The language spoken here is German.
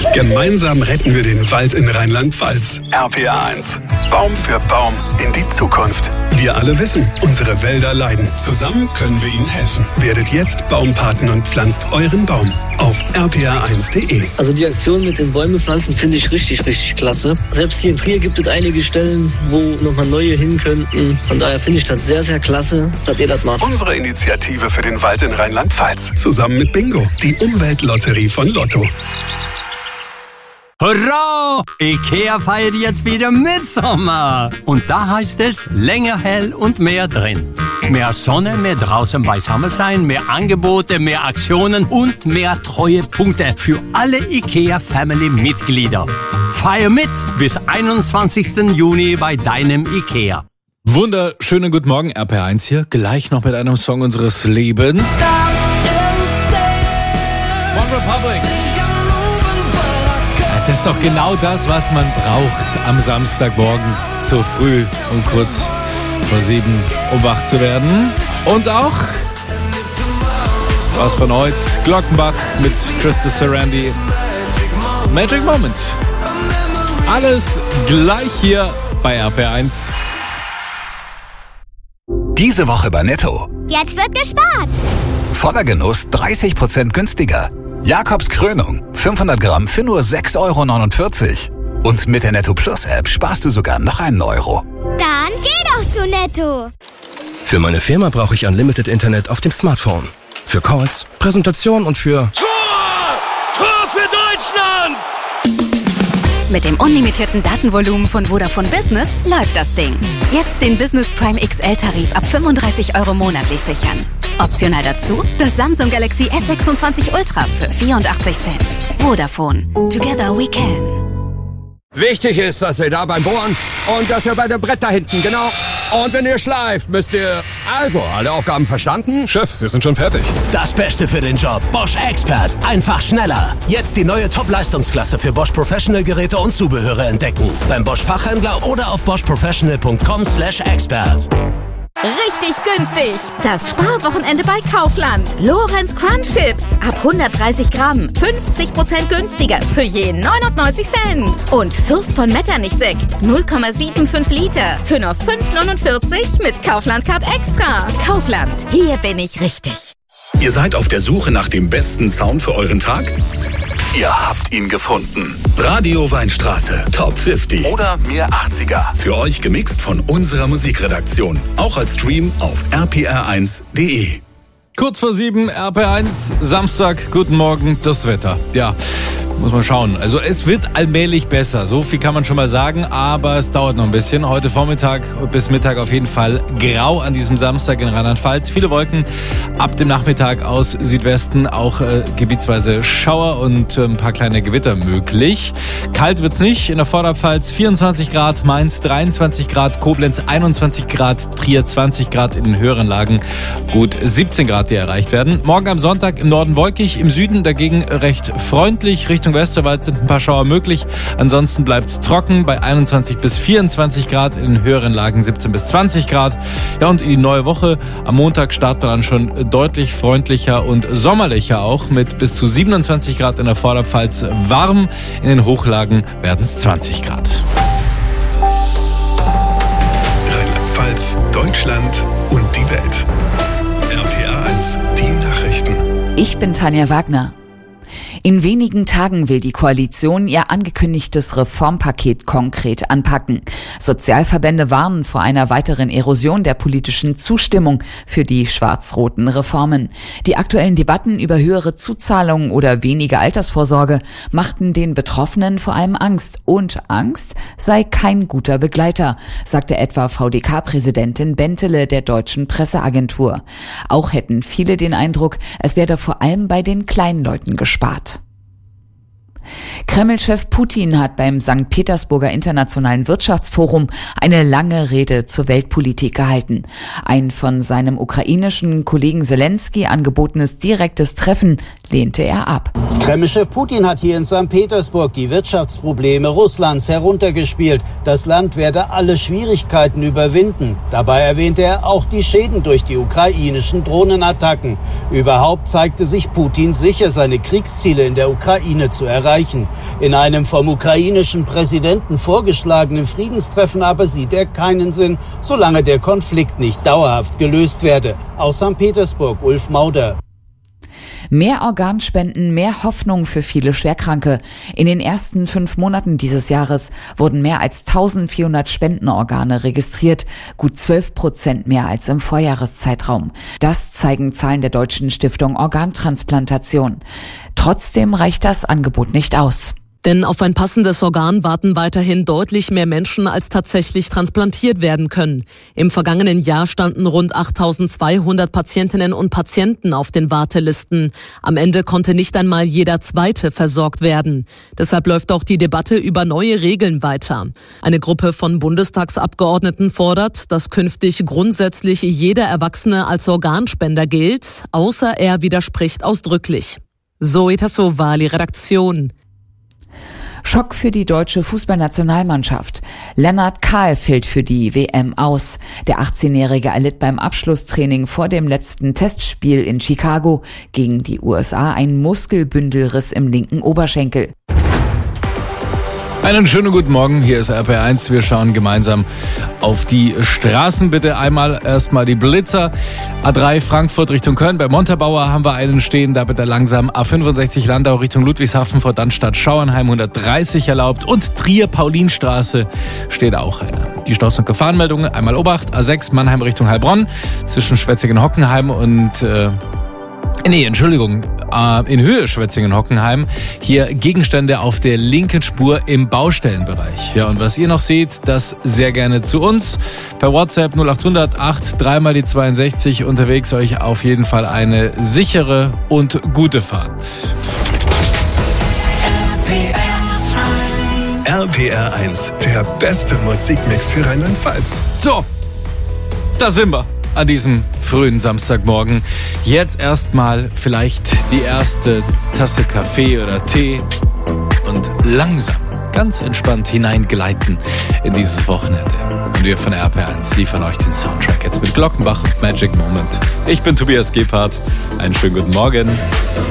Gemeinsam retten wir den Wald in Rheinland-Pfalz. RPA1. Baum für Baum in die Zukunft. Wir alle wissen, unsere Wälder leiden. Zusammen können wir ihnen helfen. Werdet jetzt Baumpaten und pflanzt euren Baum auf rpa1.de. Also die Aktion mit den Bäume pflanzen finde ich richtig, richtig klasse. Selbst hier in Trier gibt es einige Stellen, wo nochmal neue hin könnten. Von daher finde ich das sehr, sehr klasse, dass ihr das macht. Unsere Initiative für den Wald in Rheinland-Pfalz. Zusammen mit Bingo, die Umweltlotterie von Lotto. Hurra! IKEA feiert jetzt wieder Mitsommer. Und da heißt es länger hell und mehr drin. Mehr Sonne, mehr draußen beisammen sein, mehr Angebote, mehr Aktionen und mehr Treuepunkte für alle IKEA-Family-Mitglieder. Feier mit bis 21. Juni bei deinem IKEA. Wunderschönen guten Morgen, RPA1 hier. Gleich noch mit einem Song unseres Lebens. One Republic. Das ist doch genau das, was man braucht am Samstagmorgen, so früh und kurz vor 7, um wach zu werden. Und auch was von heute, Glockenbach mit Krista Sarandi. Magic Moment. Alles gleich hier bei RPA1. Diese Woche bei Netto. Jetzt wird gespart. Voller Genuss 30% günstiger. Jakobs Krönung, 500 Gramm für nur 6,49 €. Und mit der Netto Plus App sparst du sogar noch einen Euro. Dann geh doch zu Netto. Für meine Firma brauche ich Unlimited Internet auf dem Smartphone. Für Calls, Präsentation und für... Tor für Deutschland! Mit dem unlimitierten Datenvolumen von Vodafone Business läuft das Ding. Jetzt den Business Prime XL-Tarif ab 35 € monatlich sichern. Optional dazu das Samsung Galaxy S26 Ultra für 84 Cent. Vodafone. Together we can. Wichtig ist, dass ihr da beim Bohren und dass ihr bei dem Brett da hinten, genau. Und wenn ihr schleift, müsst ihr... Also, alle Aufgaben verstanden? Chef, wir sind schon fertig. Das Beste für den Job. Bosch Expert. Einfach schneller. Jetzt die neue Top-Leistungsklasse für Bosch Professional-Geräte und Zubehöre entdecken. Beim Bosch Fachhändler oder auf boschprofessional.com/expert. Richtig günstig. Das Sparwochenende bei Kaufland. Lorenz Crunch Chips. Ab 130 Gramm. 50% günstiger. Für je 99 Cent. Und Fürst von Metternich Sekt. 0,75 Liter. Für nur 5,49 mit Kaufland Card Extra. Kaufland. Hier bin ich richtig. Ihr seid auf der Suche nach dem besten Sound für euren Tag? Ihr habt ihn gefunden. Radio Weinstraße Top 50 oder Mir 80er. Für euch gemixt von unserer Musikredaktion. Auch als Stream auf rpr1.de. Kurz vor 7, RPA1, Samstag, guten Morgen, das Wetter. Ja, muss man schauen. Also es wird allmählich besser, so viel kann man schon mal sagen, aber es dauert noch ein bisschen. Heute Vormittag bis Mittag auf jeden Fall grau an diesem Samstag in Rheinland-Pfalz. Viele Wolken, ab dem Nachmittag aus Südwesten auch gebietsweise Schauer und ein paar kleine Gewitter möglich. Kalt wird's nicht, in der Vorderpfalz 24 Grad, Mainz 23 Grad, Koblenz 21 Grad, Trier 20 Grad, in den höheren Lagen gut 17 Grad, die erreicht werden. Morgen am Sonntag im Norden wolkig, im Süden dagegen recht freundlich. Richtung Westerwald sind ein paar Schauer möglich. Ansonsten bleibt's trocken bei 21 bis 24 Grad, in den höheren Lagen 17 bis 20 Grad. Ja, und in die neue Woche am Montag startet man dann schon deutlich freundlicher und sommerlicher auch mit bis zu 27 Grad in der Vorderpfalz warm. In den Hochlagen werden es 20 Grad. Rheinland-Pfalz, Deutschland und die Welt. RPA1, die Nachrichten. Ich bin Tanja Wagner. In wenigen Tagen will die Koalition ihr angekündigtes Reformpaket konkret anpacken. Sozialverbände warnen vor einer weiteren Erosion der politischen Zustimmung für die schwarz-roten Reformen. Die aktuellen Debatten über höhere Zuzahlungen oder weniger Altersvorsorge machten den Betroffenen vor allem Angst. Und Angst sei kein guter Begleiter, sagte etwa VDK-Präsidentin Bentele der Deutschen Presseagentur. Auch hätten viele den Eindruck, es werde vor allem bei den kleinen Leuten gespart. Kreml-Chef Putin hat beim St. Petersburger Internationalen Wirtschaftsforum eine lange Rede zur Weltpolitik gehalten. Ein von seinem ukrainischen Kollegen Zelensky angebotenes direktes Treffen lehnte er ab. Kreml-Chef Putin hat hier in St. Petersburg die Wirtschaftsprobleme Russlands heruntergespielt. Das Land werde alle Schwierigkeiten überwinden. Dabei erwähnte er auch die Schäden durch die ukrainischen Drohnenattacken. Überhaupt zeigte sich Putin sicher, seine Kriegsziele in der Ukraine zu erreichen. erreichen. In einem vom ukrainischen Präsidenten vorgeschlagenen Friedenstreffen aber sieht er keinen Sinn, solange der Konflikt nicht dauerhaft gelöst werde. Aus St. Petersburg, Ulf Mauder. Mehr Organspenden, mehr Hoffnung für viele Schwerkranke. In den ersten 5 Monaten dieses Jahres wurden mehr als 1400 Spendenorgane registriert, gut 12% mehr als im Vorjahreszeitraum. Das zeigen Zahlen der Deutschen Stiftung Organtransplantation. Trotzdem reicht das Angebot nicht aus. Denn auf ein passendes Organ warten weiterhin deutlich mehr Menschen, als tatsächlich transplantiert werden können. Im vergangenen Jahr standen rund 8.200 Patientinnen und Patienten auf den Wartelisten. Am Ende konnte nicht einmal jeder Zweite versorgt werden. Deshalb läuft auch die Debatte über neue Regeln weiter. Eine Gruppe von Bundestagsabgeordneten fordert, dass künftig grundsätzlich jeder Erwachsene als Organspender gilt, außer er widerspricht ausdrücklich. Zoe Tassovali, Redaktion. Schock für die deutsche Fußballnationalmannschaft. Lennart Kahl fällt für die WM aus. Der 18-Jährige erlitt beim Abschlusstraining vor dem letzten Testspiel in Chicago gegen die USA einen Muskelbündelriss im linken Oberschenkel. Einen schönen guten Morgen, hier ist RP1. Wir schauen gemeinsam auf die Straßen. Bitte einmal erstmal die Blitzer. A3 Frankfurt Richtung Köln. Bei Montabaur haben wir einen stehen, da bitte langsam. A65 Landau Richtung Ludwigshafen vor Dannstatt Schauernheim 130 erlaubt. Und Trier-Paulinstraße steht auch einer. Die Staus- und Gefahrenmeldungen, einmal Obacht. A6 Mannheim Richtung Heilbronn zwischen Schwetzingen-Hockenheim und... in Höhe Schwetzingen-Hockenheim. Hier Gegenstände auf der linken Spur im Baustellenbereich. Ja, und was ihr noch seht, das sehr gerne zu uns. Per WhatsApp 0800 8 3 die 62 unterwegs. Euch auf jeden Fall eine sichere und gute Fahrt. RPR1, der beste Musikmix für Rheinland-Pfalz. So, da sind wir. An diesem frühen Samstagmorgen. Jetzt erstmal vielleicht die erste Tasse Kaffee oder Tee und langsam, ganz entspannt hineingleiten in dieses Wochenende. Und wir von RP1 liefern euch den Soundtrack jetzt mit Glockenbach und Magic Moment. Ich bin Tobias Gebhardt. Einen schönen guten Morgen.